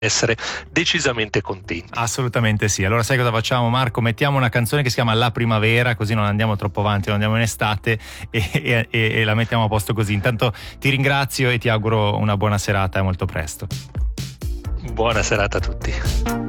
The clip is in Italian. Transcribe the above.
essere decisamente contenti. Assolutamente sì. Allora sai cosa facciamo, Marco? Mettiamo una canzone che si chiama La Primavera, così non andiamo troppo avanti, non andiamo in estate e la mettiamo a posto così. Intanto ti ringrazio e ti auguro una buona serata e molto presto. Buona serata a tutti.